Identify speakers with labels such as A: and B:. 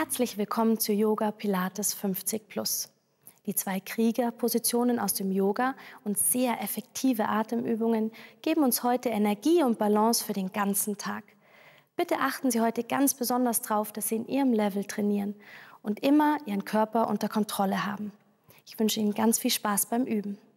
A: Herzlich willkommen zu Yoga Pilates 50 Plus. Die 2 Kriegerpositionen aus dem Yoga und sehr effektive Atemübungen geben uns heute Energie und Balance für den ganzen Tag. Bitte achten Sie heute ganz besonders darauf, dass Sie in Ihrem Level trainieren und immer Ihren Körper unter Kontrolle haben. Ich wünsche Ihnen ganz viel Spaß beim Üben.